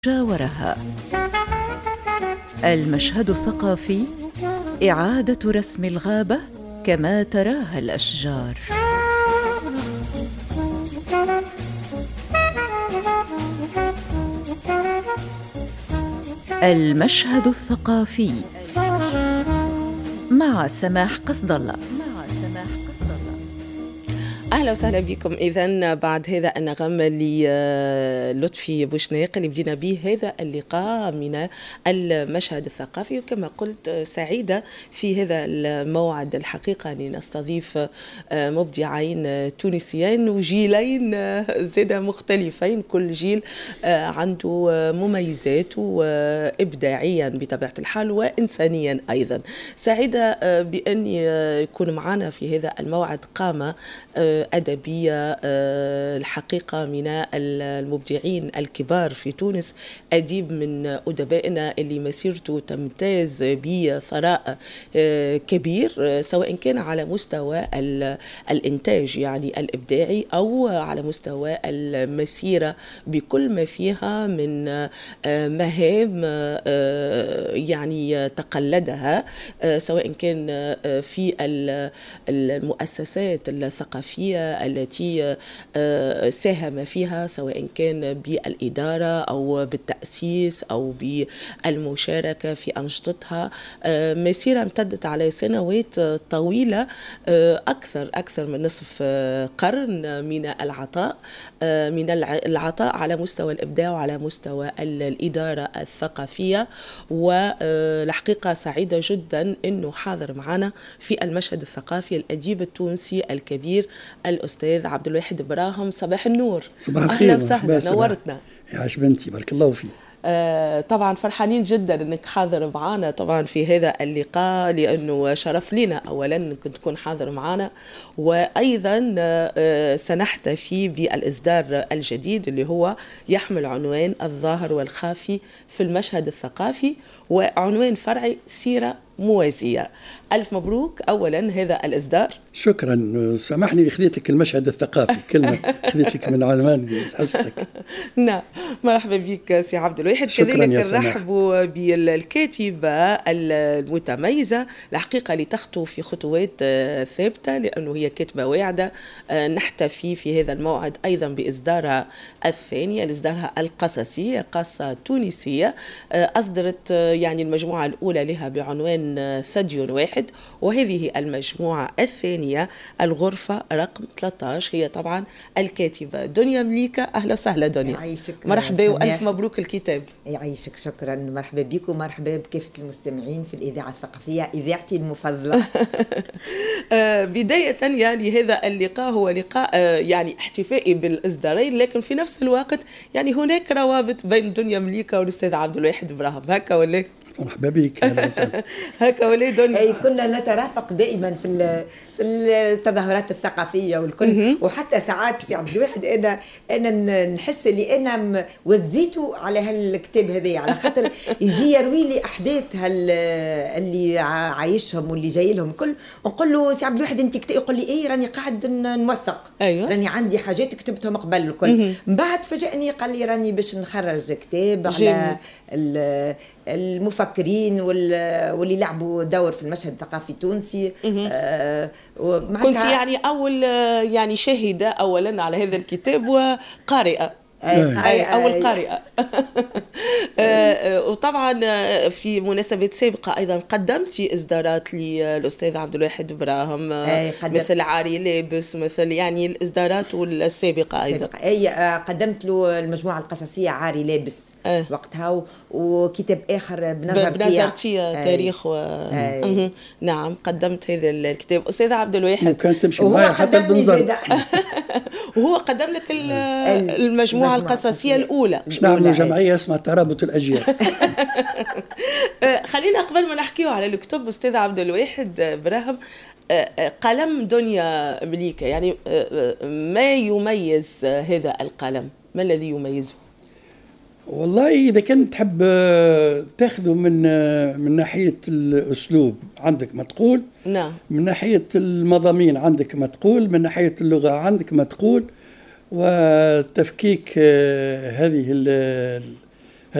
جاورها. المشهد الثقافي إعادة رسم الغابة كما تراها الأشجار. المشهد الثقافي مع سماح قصد الله. أهلا وسهلا بكم. إذن بعد هذا النغم للطفي بوشناق اللي بدينا به هذا اللقاء من المشهد الثقافي، وكما قلت سعيدة في هذا الموعد الحقيقة أن نستضيف مبدعين تونسيين وجيلين زيدا مختلفين، كل جيل عنده مميزاته إبداعيا بطبيعة الحال وإنسانيا أيضا. سعيدة بأن يكون معنا في هذا الموعد قامة أدبية الحقيقة من المبدعين الكبار في تونس، أديب من أدبائنا اللي مسيرته تمتاز بثراء كبير، سواء كان على مستوى الإنتاج يعني الإبداعي أو على مستوى المسيرة بكل ما فيها من مهام يعني تقلدها، سواء كان في المؤسسات الثقافية التي ساهم فيها، سواء كان بالإدارة أو بالتأسيس أو بالمشاركة في أنشطتها. مسيرة امتدت على سنوات طويلة، أكثر من نصف قرن من العطاء على مستوى الإبداع وعلى مستوى الإدارة الثقافية. والحقيقة سعيدة جدا أنه حاضر معنا في المشهد الثقافي الأديب التونسي الكبير الأستاذ عبد الواحد براهم. صباح النور. صباح الخير. أهلا وسهلا، نورتنا. يعيش بنتي، بارك الله فيك. طبعا فرحانين جدا انك حاضر معنا طبعا في هذا اللقاء، لانه شرف لنا اولا انك تكون حاضر معنا، وايضا سنحتفي بالاصدار الجديد اللي هو يحمل عنوان الظاهر والخافي في المشهد الثقافي، وعنوان فرعي سيرة موازية. ألف مبروك أولا هذا الإصدار. شكرا، سامحني خذيت لك المشهد الثقافي كلمة خذيت لك من عنوان حسك. نعم، مرحبا بك سي عبد الواحد. كذلك نرحب بالكاتبة المتميزة الحقيقة اللي تخطو في خطوات ثابتة، لأنه هي كاتبة واعدة. نحتفي في هذا الموعد أيضا بإصدارها الثانية، لإصدارها القصصي، قصة تونسية أصدرت يعني المجموعة الأولى لها بعنوان ثدي واحد، وهذه المجموعة الثانية الغرفة رقم 13. هي طبعا الكاتبة دنيا مليكة. أهلا وسهلا دنيا. يعيشك. مرحبا وألف مبروك الكتاب. يعيشك. شكرا، مرحبا بكم، مرحبا بكافة المستمعين في الإذاعة الثقافية، إذاعتي المفضلة. بداية يعني هذا اللقاء هو لقاء يعني احتفائي بالإصدارين، لكن في نفس الوقت يعني هناك روابط بين دنيا مليكة والأستاذ عبد الواحد براهم، هكا ولا؟ مرحبا بك. هكا ولا دنيا؟ أي كنا نترافق دائما في التظاهرات الثقافية والكل، وحتى ساعات سي عبد الواحد أنا نحس اللي أنا وزيته على هالكتاب هذا، على خاطر يجي يروي لي أحداث اللي عايشهم واللي جاي لهم كل، نقول له سي عبد الواحد أنت كتاب، يقول لي إيه راني قاعد نوثق. أيوة. راني عندي حاجات كتبتهم قبل الكل. من بعد فاجأني قال لي راني باش نخرج كتاب على المفكرين واللي لعبوا دور في المشهد الثقافي التونسي. كنت يعني أول يعني شاهدة أولا على هذا الكتاب وقارئة. أول قارئة. وطبعا في مناسبات سابقة أيضا قدمتي إصدارات للأستاذ عبد الواحد براهم، مثل عاري لابس، مثل يعني الإصدارات السابقة أيضا. قدمت له المجموعة القصصية عاري لابس وقتها، وكتاب آخر بنظرتي تاريخ نعم، قدمت هذا الكتاب. أستاذ عبد الواحد كانت تمشي معي حتى بنظرت. وهو قدم لك المجموعة القصصية الأولى. نعمل جمعية اسمها ترابط الأجيال. خلينا قبل ما نحكيه على الكتب أستاذ عبد الواحد براهم، قلم دنيا مليكة، يعني ما يميز هذا القلم؟ ما الذي يميزه؟ والله إذا كنت تحب تاخذه من ناحية الأسلوب عندك ما تقول، نعم، من ناحية المضامين عندك ما تقول، من ناحية اللغة عندك ما تقول، وتفكيك هذه